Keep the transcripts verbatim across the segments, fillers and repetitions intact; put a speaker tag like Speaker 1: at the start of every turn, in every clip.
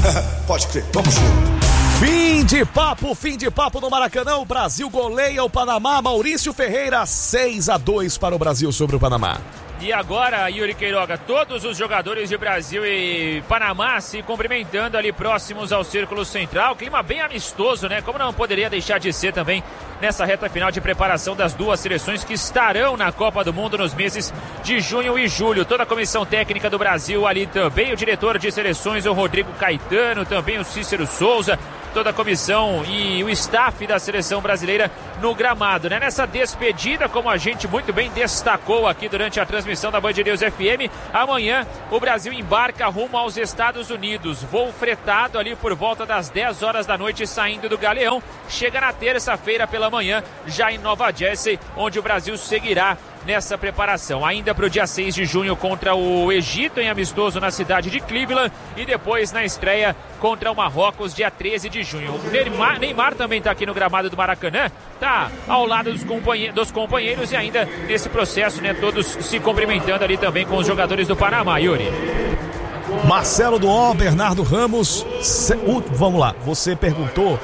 Speaker 1: Pode crer, vamos junto.
Speaker 2: Fim de papo, fim de papo no Maracanã. O Brasil goleia o Panamá. Maurício Ferreira, seis a dois para o Brasil sobre o Panamá.
Speaker 3: E agora, Yuri Queiroga, todos os jogadores de Brasil e Panamá se cumprimentando ali próximos ao círculo central. Clima bem amistoso, né? Como não poderia deixar de ser também nessa reta final de preparação das duas seleções que estarão na Copa do Mundo nos meses de junho e julho. Toda a comissão técnica do Brasil ali também, o diretor de seleções, o Rodrigo Caetano, também o Cícero Souza, toda a comissão e o staff da seleção brasileira no gramado, né? Nessa despedida, como a gente muito bem destacou aqui durante a transmissão da Band News F M, amanhã o Brasil embarca rumo aos Estados Unidos. Voo fretado ali por volta das dez horas da noite, saindo do Galeão. Chega na terça-feira pela manhã, já em Nova Jersey, onde o Brasil seguirá nessa preparação. Ainda para o dia seis de junho contra o Egito, em amistoso na cidade de Cleveland, e depois na estreia contra o Marrocos, dia treze de junho. O Neymar, Neymar também está aqui no gramado do Maracanã, está ao lado dos, companhe- dos companheiros e ainda nesse processo, né, todos se cumprimentando ali também com os jogadores do Panamá, Yuri.
Speaker 2: Marcelo Duó, Bernardo Ramos, se... uh, vamos lá, você perguntou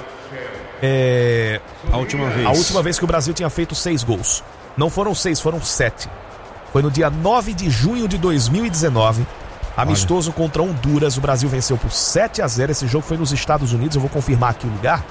Speaker 2: é...
Speaker 4: a última vez.
Speaker 2: A última vez que o Brasil tinha feito seis gols. Não foram seis, foram sete. Foi no dia nove de junho de dois mil e dezenove. Amistoso Olha. contra Honduras. O Brasil venceu por sete a zero. Esse jogo foi nos Estados Unidos. Eu vou confirmar aqui o lugar.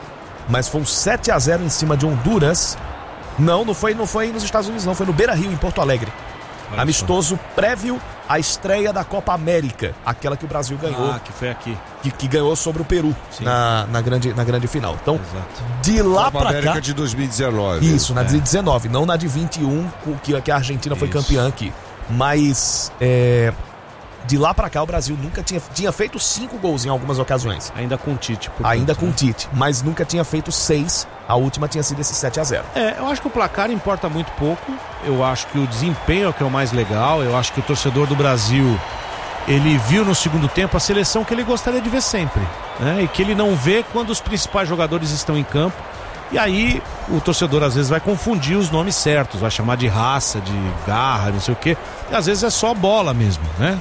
Speaker 2: Mas foi um sete a zero em cima de Honduras. Não, não foi, não foi nos Estados Unidos, não. Foi no Beira Rio, em Porto Alegre. Olha Amistoso só. prévio à estreia da Copa América. Aquela que o Brasil ganhou.
Speaker 4: Ah, que foi aqui.
Speaker 2: Que, que ganhou sobre o Peru na, na, grande, na grande final. Então, Exato. de lá
Speaker 1: Copa
Speaker 2: pra
Speaker 1: América
Speaker 2: cá...
Speaker 1: de dois mil e dezenove.
Speaker 2: Isso, na é. de dezenove. Não na de vinte e um, que, que a Argentina foi Isso. campeã aqui. Mas... É... De lá pra cá o Brasil nunca tinha, tinha feito cinco gols em algumas ocasiões.
Speaker 4: Ainda com o Tite. Portanto,
Speaker 2: Ainda com o
Speaker 4: né?
Speaker 2: Tite, mas nunca tinha feito seis. A última tinha sido esse sete a zero.
Speaker 4: É, eu acho que o placar importa muito pouco. Eu acho que o desempenho é o que é o mais legal. Eu acho que o torcedor do Brasil, ele viu no segundo tempo a seleção que ele gostaria de ver sempre, né? E que ele não vê quando os principais jogadores estão em campo. E aí o torcedor às vezes vai confundir os nomes certos, vai chamar de raça, de garra, não sei o quê. E às vezes é só bola mesmo, né?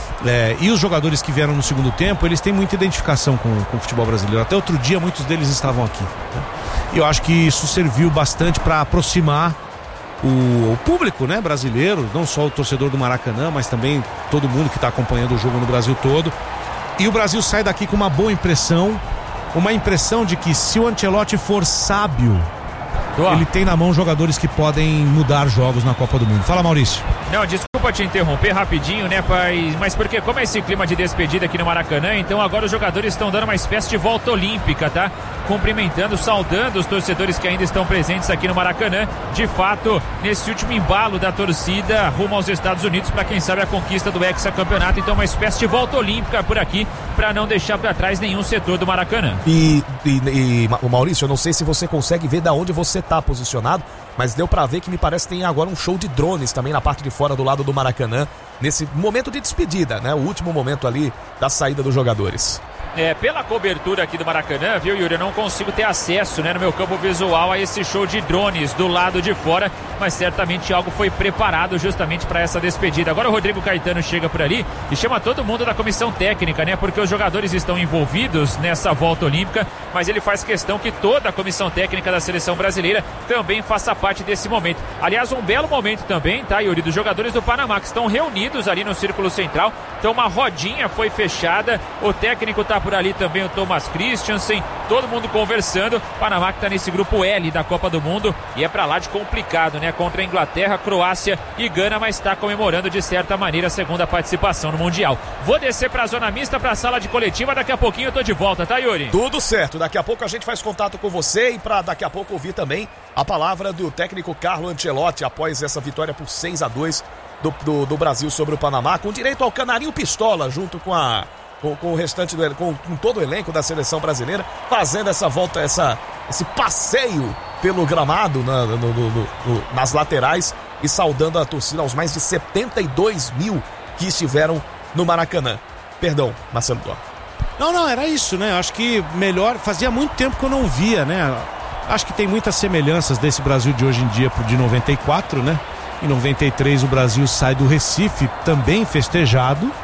Speaker 4: É, e os jogadores que vieram no segundo tempo, eles têm muita identificação com, com o futebol brasileiro. Até outro dia muitos deles estavam aqui, né? E eu acho que isso serviu bastante para aproximar o, o público, né, brasileiro, não só o torcedor do Maracanã, mas também todo mundo que está acompanhando o jogo no Brasil todo. E o Brasil sai daqui com uma boa impressão, uma impressão de que se o Ancelotti for sábio, Boa. ele tem na mão jogadores que podem mudar jogos na Copa do Mundo. Fala, Maurício.
Speaker 3: Não, desculpa te interromper rapidinho, né, pai? Mas porque como é esse clima de despedida aqui no Maracanã, então agora os jogadores estão dando uma espécie de volta olímpica, tá? Cumprimentando, saudando os torcedores que ainda estão presentes aqui no Maracanã. De fato, nesse último embalo da torcida rumo aos Estados Unidos, para quem sabe a conquista do hexacampeonato. Então uma espécie de volta olímpica por aqui, para não deixar para trás nenhum setor do Maracanã.
Speaker 2: E, e, e o Maurício, eu não sei se você consegue ver da onde você tá posicionado, mas deu pra ver que me parece que tem agora um show de drones também na parte de fora do lado do Maracanã, nesse momento de despedida, né? O último momento ali da saída dos jogadores.
Speaker 3: É, pela cobertura aqui do Maracanã, viu, Yuri, eu não consigo ter acesso, né, no meu campo visual a esse show de drones do lado de fora, mas certamente algo foi preparado justamente para essa despedida. Agora o Rodrigo Caetano chega por ali e chama todo mundo da comissão técnica, né, porque os jogadores estão envolvidos nessa volta olímpica, mas ele faz questão que toda a comissão técnica da seleção brasileira também faça parte desse momento. Aliás, um belo momento também, tá, Yuri, dos jogadores do Panamá que estão reunidos ali no círculo central. Então uma rodinha foi fechada, o técnico tá por ali também, o Thomas Christiansen, todo mundo conversando. Panamá que tá nesse grupo L da Copa do Mundo e é pra lá de complicado, né? Contra a Inglaterra, Croácia e Gana, mas tá comemorando de certa maneira a segunda participação no Mundial. Vou descer pra zona mista, pra sala de coletiva, daqui a pouquinho eu tô de volta, tá, Yuri?
Speaker 2: Tudo certo, daqui a pouco a gente faz contato com você e pra daqui a pouco ouvir também a palavra do técnico Carlo Ancelotti após essa vitória por seis a dois do, do, do Brasil sobre o Panamá, com direito ao canarinho pistola junto com a Com, com o restante do com, com todo o elenco da seleção brasileira, fazendo essa volta, essa, esse passeio pelo gramado na, no, no, no, no, nas laterais e saudando a torcida aos mais de setenta e dois mil que estiveram no Maracanã. Perdão, Marcelo Duarte.
Speaker 4: Não, não, era isso, né? Acho que melhor, fazia muito tempo que eu não via, né? Acho que tem muitas semelhanças desse Brasil de hoje em dia pro de noventa e quatro, né? Em noventa e três o Brasil sai do Recife também festejado.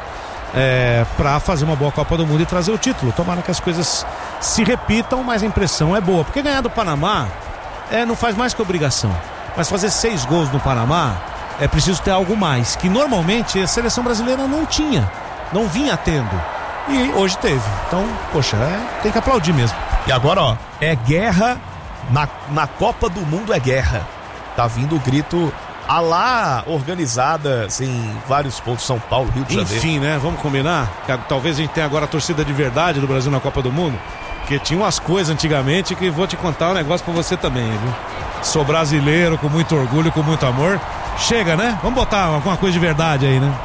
Speaker 4: é, para fazer uma boa Copa do Mundo e trazer o título. Tomara que as coisas se repitam, mas a impressão é boa, porque ganhar do Panamá é, não faz mais que obrigação, mas fazer seis gols no Panamá é preciso ter algo mais, que normalmente a seleção brasileira não tinha, não vinha tendo, e hoje teve. Então, poxa, é, tem que aplaudir mesmo.
Speaker 2: E agora, ó, é guerra na, na Copa do Mundo, é guerra. Tá vindo o grito a lá organizada em vários pontos, São Paulo, Rio de Janeiro.
Speaker 4: Enfim, né? Vamos combinar? Que talvez a gente tenha agora a torcida de verdade do Brasil na Copa do Mundo. Porque tinha umas coisas antigamente que vou te contar um negócio pra você também, viu? Sou brasileiro, com muito orgulho, com muito amor. Chega, né? Vamos botar alguma coisa de verdade aí, né?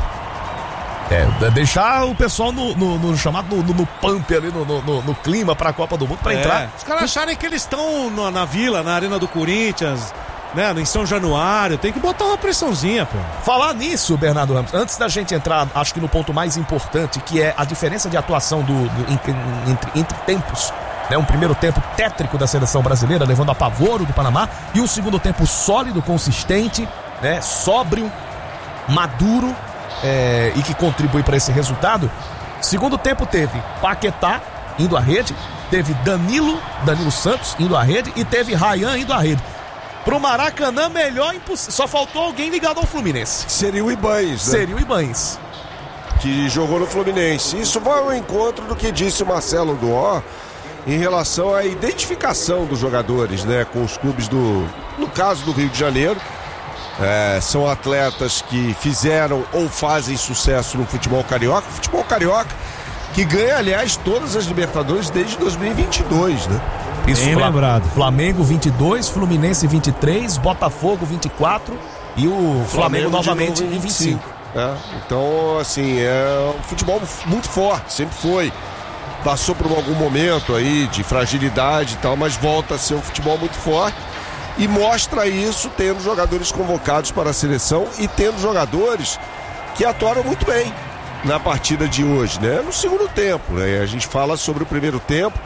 Speaker 2: É, deixar o pessoal no, no, no chamado no, no, no pump ali, no, no, no clima pra Copa do Mundo, pra
Speaker 4: é.
Speaker 2: entrar.
Speaker 4: Os caras acharem que eles estão na, na Vila, na Arena do Corinthians, né, em São Januário, tem que botar uma pressãozinha, pô.
Speaker 2: Falar nisso, Bernardo Ramos, antes da gente entrar, acho que no ponto mais importante, que é a diferença de atuação do, do entre, entre, entre tempos, né, um primeiro tempo tétrico da seleção brasileira, levando a pavoro do Panamá, e um segundo tempo sólido, consistente, né, sóbrio, maduro, é, e que contribui para esse resultado. Segundo tempo teve Paquetá indo à rede, teve Danilo, Danilo Santos indo à rede, e teve Ryan indo à rede. Pro Maracanã, melhor impossível. Só faltou alguém ligado ao Fluminense.
Speaker 1: Seria o Ibanes, né?
Speaker 2: Seria o Ibanes.
Speaker 1: Que jogou no Fluminense. Isso vai ao encontro do que disse o Marcelo Duó em relação à identificação dos jogadores, né? Com os clubes do... No caso do Rio de Janeiro, é, são atletas que fizeram ou fazem sucesso no futebol carioca. Futebol carioca que ganha, aliás, todas as Libertadores desde dois mil e vinte e dois, né?
Speaker 2: Isso,
Speaker 4: bem
Speaker 2: Flam-
Speaker 4: lembrado.
Speaker 2: Flamengo vinte e dois, Fluminense vinte e três, Botafogo vinte e quatro e o Flamengo, Flamengo novamente em vinte e cinco.
Speaker 1: É, então, assim, é um futebol muito forte, sempre foi. Passou por algum momento aí de fragilidade e tal, mas volta a ser um futebol muito forte e mostra isso tendo jogadores convocados para a seleção e tendo jogadores que atuaram muito bem na partida de hoje, né? No segundo tempo, né? A gente fala sobre o primeiro tempo.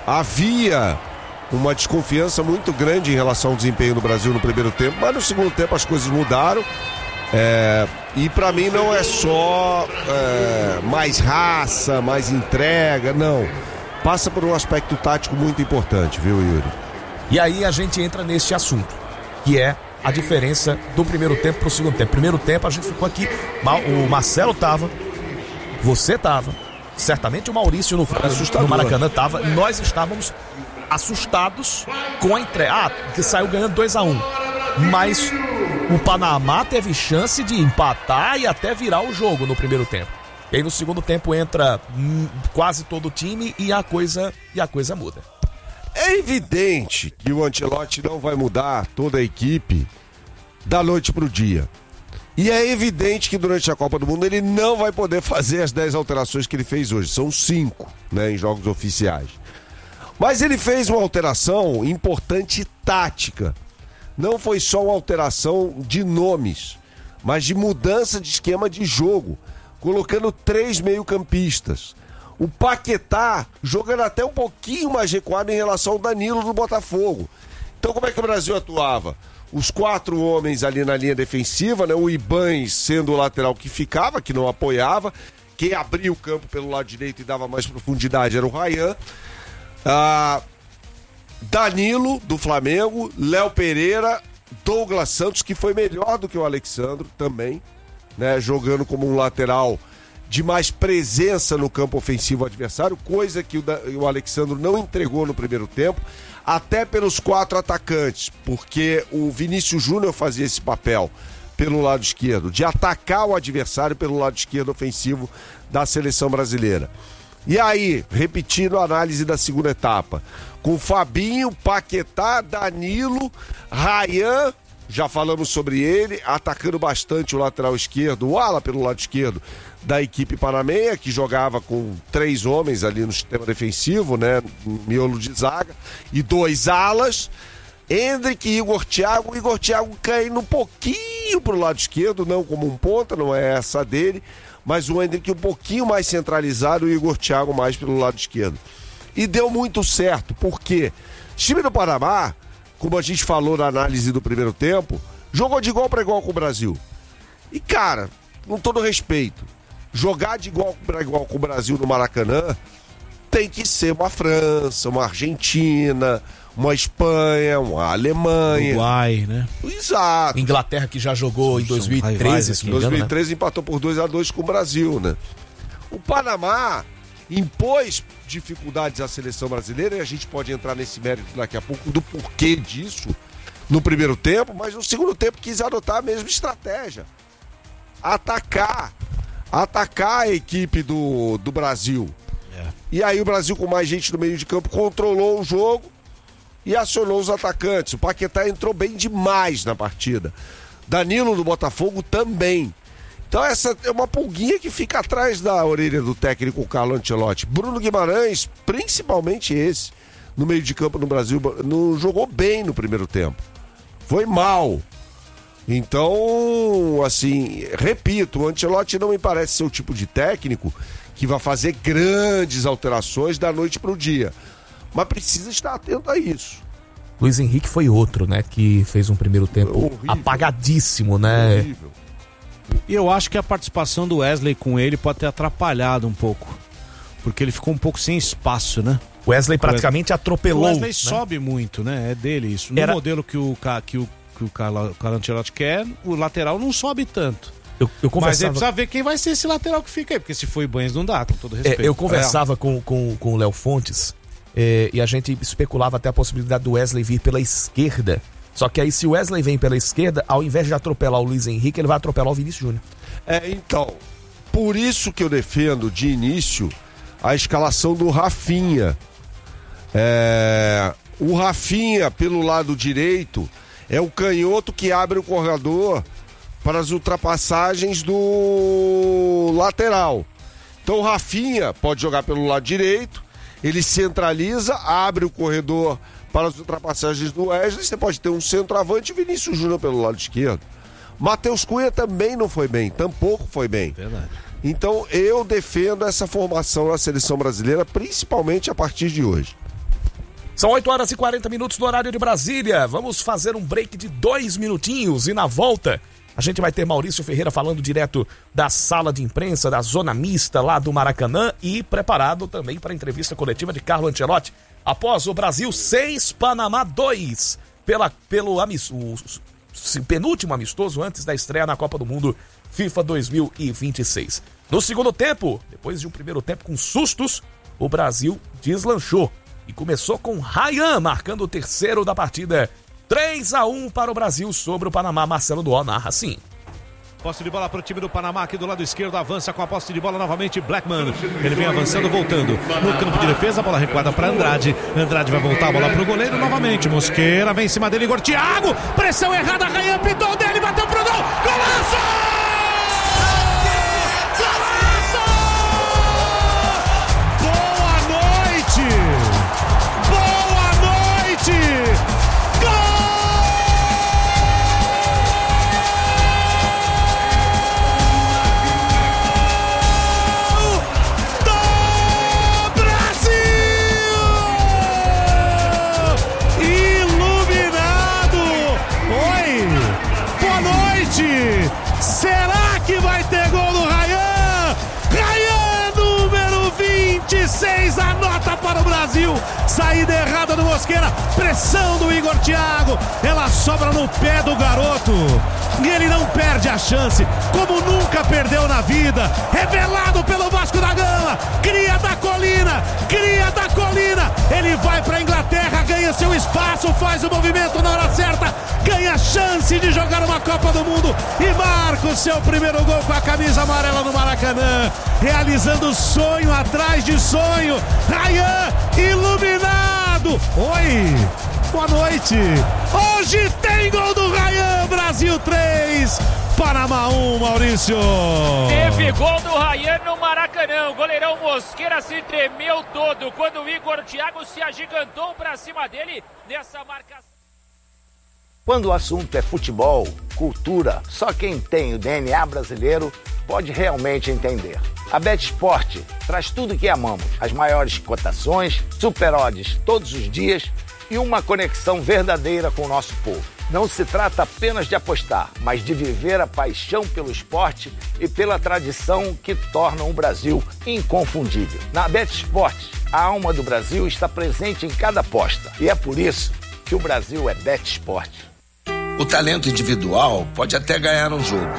Speaker 1: Havia uma desconfiança muito grande em relação ao desempenho do Brasil no primeiro tempo, mas no segundo tempo as coisas mudaram. É, e pra mim não é só é, mais raça, mais entrega, não. Passa por um aspecto tático muito importante, viu, Yuri?
Speaker 2: E aí a gente entra neste assunto, que é a diferença do primeiro tempo pro segundo tempo. Primeiro tempo a gente ficou aqui, o Marcelo tava, você tava, certamente o Maurício no, no Maracanã tava, e nós estávamos assustados com a entrega. Ah, que saiu ganhando dois a um. Mas o Panamá teve chance de empatar e até virar o jogo no primeiro tempo. E aí no segundo tempo entra hum, quase todo o time e a coisa, e a coisa muda.
Speaker 1: É evidente que o Ancelotti não vai mudar toda a equipe da noite pro dia. E é evidente que durante a Copa do Mundo ele não vai poder fazer as dez alterações que ele fez hoje. São cinco, né, em jogos oficiais. Mas ele fez uma alteração importante tática. Não foi só uma alteração de nomes, mas de mudança de esquema de jogo, colocando três meio-campistas. O Paquetá jogando até um pouquinho mais recuado em relação ao Danilo do Botafogo. Então como é que o Brasil atuava? Os quatro homens ali na linha defensiva, né? O Ibanes sendo o lateral que ficava, que não apoiava. Quem abria o campo pelo lado direito e dava mais profundidade era o Ryan. Ah, Danilo, do Flamengo. Léo Pereira. Douglas Santos, que foi melhor do que o Alexandro também, né? Jogando como um lateral de mais presença no campo ofensivo adversário, coisa que o, da, o Alexandro não entregou no primeiro tempo, até pelos quatro atacantes, porque o Vinícius Júnior fazia esse papel pelo lado esquerdo, de atacar o adversário pelo lado esquerdo ofensivo da seleção brasileira. E aí, repetindo a análise da segunda etapa, com Fabinho, Paquetá, Danilo, Ryan, já falamos sobre ele, atacando bastante o lateral esquerdo, o ala pelo lado esquerdo da equipe panamenha, que jogava com três homens ali no sistema defensivo, né, miolo de zaga, e dois alas, Endrick e Igor Thiago, o Igor Thiago caindo um pouquinho pro lado esquerdo, não como um ponta, não é essa dele, mas o Endrick um pouquinho mais centralizado e o Igor Thiago mais pelo lado esquerdo. E deu muito certo, porque o time do Panamá, como a gente falou na análise do primeiro tempo, jogou de igual para igual com o Brasil. E cara, com todo respeito, jogar de igual para igual com o Brasil no Maracanã, tem que ser uma França, uma Argentina, uma Espanha, uma Alemanha.
Speaker 4: Uruguai, né?
Speaker 1: Exato.
Speaker 2: Inglaterra, que já jogou em dois mil e treze, se
Speaker 1: Em
Speaker 2: não me engano,
Speaker 1: dois mil e treze, né? Empatou por dois a dois com o Brasil, né? O Panamá impôs dificuldades à seleção brasileira, e a gente pode entrar nesse mérito daqui a pouco do porquê disso no primeiro tempo, mas no segundo tempo quis adotar a mesma estratégia. Atacar. Atacar a equipe do, do Brasil. É. E aí o Brasil, com mais gente no meio de campo, controlou o jogo e acionou os atacantes. O Paquetá entrou bem demais na partida. Danilo do Botafogo também. Então essa é uma pulguinha que fica atrás da orelha do técnico Carlo Ancelotti. Bruno Guimarães, principalmente esse, no meio de campo no Brasil, não jogou bem no primeiro tempo. Foi mal. Então, assim, repito, o Ancelotti não me parece ser o tipo de técnico que vai fazer grandes alterações da noite para o dia. Mas precisa estar atento a isso.
Speaker 2: Luiz Henrique foi outro, né, que fez um primeiro tempo horrível, apagadíssimo, né? Horrível.
Speaker 4: E eu acho que a participação do Wesley com ele pode ter atrapalhado um pouco. Porque ele ficou um pouco sem espaço, né?
Speaker 2: O Wesley praticamente atropelou.
Speaker 4: O Wesley
Speaker 2: né?
Speaker 4: sobe muito, né? É dele isso. No
Speaker 2: Era...
Speaker 4: modelo que o, que o, que o Carlo Ancelotti quer, o lateral não sobe tanto.
Speaker 2: Eu, eu conversava...
Speaker 4: Mas ele precisa ver quem vai ser esse lateral que fica aí, porque se for Ibanez não dá, com todo respeito.
Speaker 2: É, eu conversava é. com, com, com o Léo Fontes é, e a gente especulava até a possibilidade do Wesley vir pela esquerda. Só que aí se o Wesley vem pela esquerda, ao invés de atropelar o Luiz Henrique, ele vai atropelar o Vinícius Júnior.
Speaker 1: É, então, por isso que eu defendo de início a escalação do Rafinha. É, o Rafinha, pelo lado direito, é o canhoto que abre o corredor para as ultrapassagens do lateral. Então o Rafinha pode jogar pelo lado direito, ele centraliza, abre o corredor para as ultrapassagens do Wesley. Você pode ter um centroavante e Vinícius Júnior pelo lado esquerdo. Matheus Cunha também não foi bem, tampouco foi bem.
Speaker 4: Verdade.
Speaker 1: Então eu defendo essa formação na seleção brasileira, principalmente a partir de hoje.
Speaker 2: São oito horas e quarenta minutos no horário de Brasília. Vamos fazer um break de dois minutinhos e na volta a gente vai ter Maurício Ferreira falando direto da sala de imprensa, da zona mista lá do Maracanã e preparado também para a entrevista coletiva de Carlo Ancelotti após o Brasil seis, Panamá dois, pela, pelo amis, o, o penúltimo amistoso antes da estreia na Copa do Mundo FIFA dois mil e vinte e seis. No segundo tempo, depois de um primeiro tempo com sustos, o Brasil deslanchou e começou com Ryan marcando o terceiro da partida. três a um para o Brasil sobre o Panamá. Marcelo Duó narra assim.
Speaker 4: Posse de bola para o time do Panamá, aqui do lado esquerdo, avança com a posse de bola novamente Blackman, ele vem avançando, voltando no campo de defesa, bola recuada para Andrade, Andrade vai voltar a bola para o goleiro novamente, Mosqueira vem em cima dele, Igor Thiago, pressão errada, Ryan pintou dele, bateu pro gol, golaço! Golaço! Boa noite! Boa noite! Será que vai ter gol do Ryan? Ryan, número vinte e seis, anota para o Brasil. Saída errada do Mosqueira, pressão do Igor Thiago. Ela sobra no pé do garoto. E ele não perde a chance, como nunca perdeu na vida. Revelado pelo Vasco da Gama. Cria da Colina, cria da Colina. Ele vai para a Inglaterra, ganha seu espaço, faz o movimento na hora certa, ganha chance de jogar uma Copa do Mundo e marca o seu primeiro gol com a camisa amarela no Maracanã, realizando sonho atrás de sonho. Ryan, iluminado. Oi, boa noite. Hoje tem gol do Ryan. Brasil três, Panamá um, Maurício.
Speaker 3: Teve gol do Ryan no Maracanã. O goleirão Mosqueira se tremeu todo quando o Igor Thiago se agigantou pra cima dele nessa marcação.
Speaker 5: Quando o assunto é futebol, cultura, só quem tem o D N A brasileiro pode realmente entender. A BetSport traz tudo o que amamos, as maiores cotações, super odds todos os dias e uma conexão verdadeira com o nosso povo. Não se trata apenas de apostar, mas de viver a paixão pelo esporte e pela tradição que tornam o Brasil inconfundível. Na BetSport, a alma do Brasil está presente em cada aposta. E é por isso que o Brasil é BetSport.
Speaker 6: O talento individual pode até ganhar um jogo.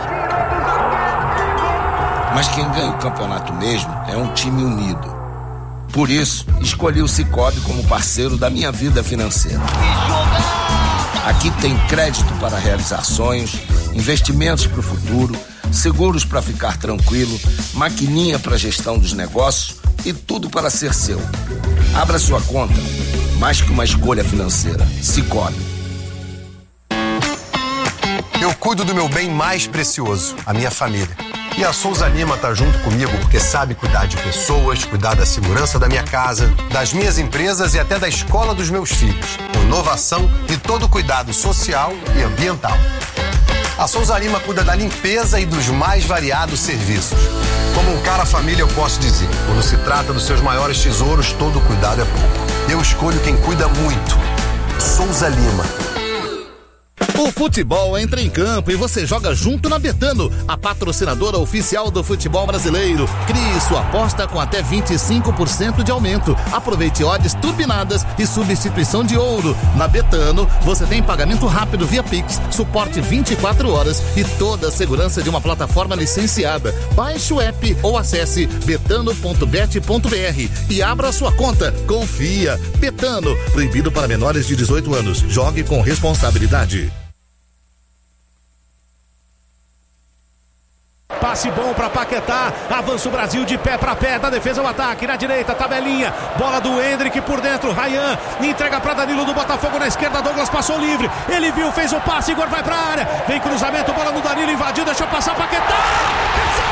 Speaker 6: Mas quem ganha o campeonato mesmo é um time unido. Por isso, escolhi o Sicoob como parceiro da minha vida financeira. Aqui tem crédito para realizar sonhos, investimentos para o futuro, seguros para ficar tranquilo, maquininha para gestão dos negócios e tudo para ser seu. Abra sua conta, mais que uma escolha financeira. Sicoob.
Speaker 7: Eu cuido do meu bem mais precioso, a minha família. E a Souza Lima tá junto comigo porque sabe cuidar de pessoas, cuidar da segurança da minha casa, das minhas empresas e até da escola dos meus filhos. Com inovação e todo cuidado social e ambiental. A Souza Lima cuida da limpeza e dos mais variados serviços. Como um cara família eu posso dizer, quando se trata dos seus maiores tesouros, todo cuidado é pouco. Eu escolho quem cuida muito. Souza Lima.
Speaker 8: O futebol entra em campo e você joga junto na Betano, a patrocinadora oficial do futebol brasileiro. Crie sua aposta com até vinte e cinco por cento de aumento. Aproveite odds turbinadas e substituição de ouro. Na Betano, você tem pagamento rápido via Pix, suporte vinte e quatro horas e toda a segurança de uma plataforma licenciada. Baixe o app ou acesse betano ponto bet ponto br e abra sua conta. Confia. Betano, proibido para menores de dezoito anos. Jogue com responsabilidade.
Speaker 4: Passe bom para Paquetá, avança o Brasil de pé para pé, da defesa ao ataque, na direita, tabelinha, bola do Hendrick por dentro, Ryan, entrega para Danilo do Botafogo na esquerda, Douglas passou livre, ele viu, fez o passe, Igor vai para a área, vem cruzamento, bola no Danilo, invadiu, deixou passar Paquetá,